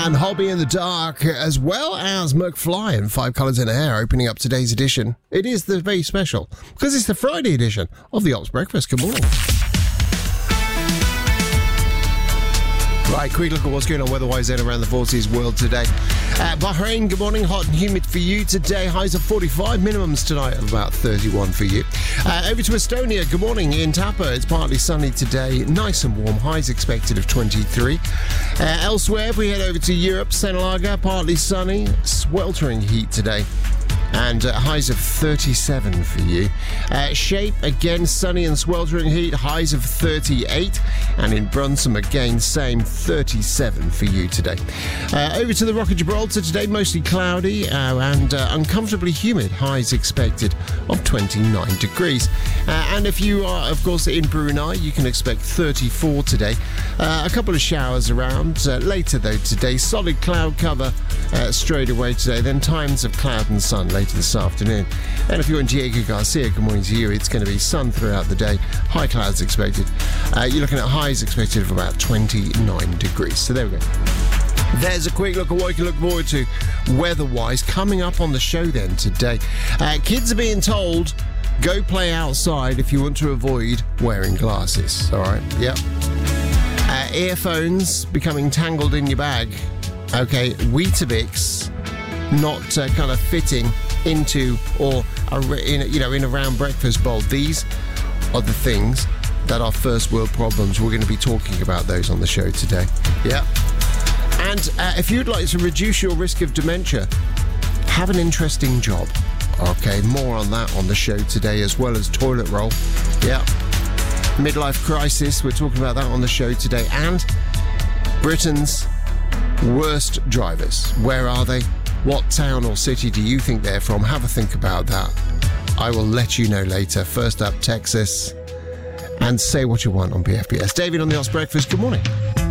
and Hobby in the Dark, as well as McFly and Five Colours in Air, opening up today's edition. It is the very special, because it's the Friday edition of the Ops Breakfast. Good morning. Right, quick look at what's going on weather-wise then around the Forces world today. Bahrain, good morning. Hot and humid for you today. Highs of 45, minimums tonight of about 31 for you. Over to Estonia, good morning. In Tapa, it's partly sunny today. Nice and warm. Highs expected of 23. Elsewhere, if we head over to Europe, Senelaga, partly sunny. Sweltering heat today. And highs of 37 for you. Shape, again, sunny and sweltering heat, highs of 38. And in Brunsum, again, same, 37 for you today. Over to the Rock of Gibraltar today, mostly cloudy and uncomfortably humid, highs expected of 29 degrees. And if you are, of course, in Brunei, you can expect 34 today. A couple of showers around. Later, though, today, solid cloud cover straight away today. Then times of cloud and sun later this afternoon. And if you're in Diego Garcia, good morning to you. It's going to be sun throughout the day. High clouds expected. You're looking at highs expected of about 29 degrees. So there we go. There's a quick look at what you can look forward to weather-wise coming up on the show then today. Kids are being told, go play outside if you want to avoid wearing glasses. All right? Yep. Earphones becoming tangled in your bag. Okay, Weetabix not kind of fitting into or in a round breakfast bowl. These are the things that are first world problems. We're going to be talking about those on the show today. Yeah. And if you'd like to reduce your risk of dementia, have an interesting job. Okay, more on that on the show today, as well as toilet roll. Yeah. Midlife crisis, we're talking about that on the show today. And Britain's worst drivers. Where are they? What town or city do you think they're from? Have a think about that. I will let you know later. First up, Texas. And say what you want on BFBS. David on the Ops Breakfast, good morning.